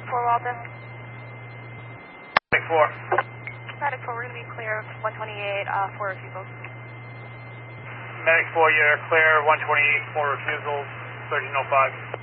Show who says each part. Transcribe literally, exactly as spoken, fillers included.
Speaker 1: Medic four, Walton.
Speaker 2: Medic four.
Speaker 1: Medic four, we're going to be clear of one twenty-eight, uh, four refusals.
Speaker 2: Medic four, you're clear, one twenty-eight, four refusals, thirteen oh five.